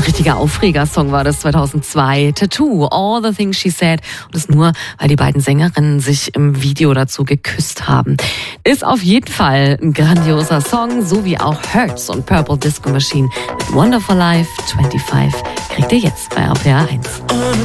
richtiger Aufregersong war das 2002. Tattoo, All the Things She Said. Und das nur, weil die beiden Sängerinnen sich im Video dazu geküsst haben. Ist auf jeden Fall ein grandioser Song, so wie auch Hurts und Purple Disco Machine mit Wonderful Life 25 kriegt ihr jetzt bei RPR 1.